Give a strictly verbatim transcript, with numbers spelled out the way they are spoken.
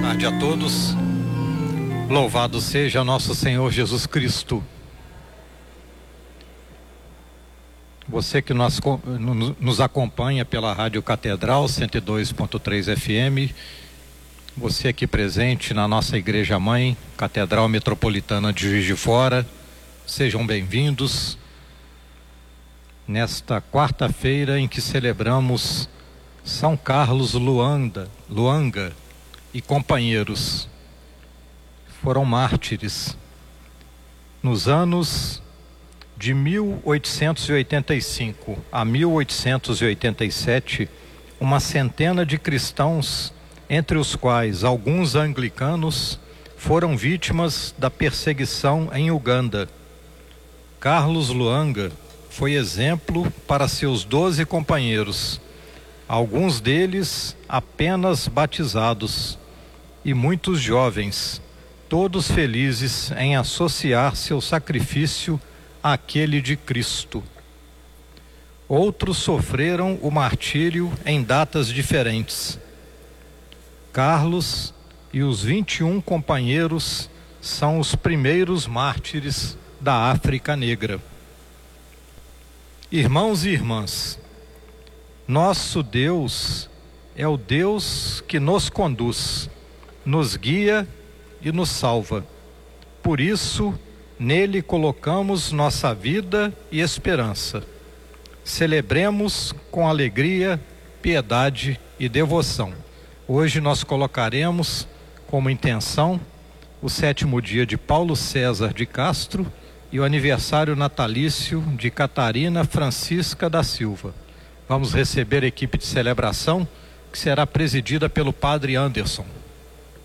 tarde a todos. Louvado seja nosso Senhor Jesus Cristo. Você que nos, nos acompanha pela Rádio Catedral cento e dois ponto três F M, você aqui presente na nossa Igreja Mãe, Catedral Metropolitana de Juiz de Fora, sejam bem-vindos nesta quarta-feira em que celebramos São Carlos Luanda, Luanga e companheiros. Foram mártires. Nos anos de mil oitocentos e oitenta e cinco a mil oitocentos e oitenta e sete, uma centena de cristãos, entre os quais alguns anglicanos, foram vítimas da perseguição em Uganda. Carlos Luanga foi exemplo para seus doze companheiros, alguns deles apenas batizados, e muitos jovens, todos felizes em associar seu sacrifício àquele de Cristo. Outros sofreram o martírio em datas diferentes. Carlos e os vinte e um companheiros são os primeiros mártires da África Negra. Irmãos e irmãs, nosso Deus é o Deus que nos conduz, nos guia e nos salva. Por isso, nele colocamos nossa vida e esperança. Celebremos com alegria, piedade e devoção. Hoje nós colocaremos como intenção o sétimo dia de Paulo César de Castro e o aniversário natalício de Catarina Francisca da Silva. Vamos receber a equipe de celebração, que será presidida pelo Padre Anderson.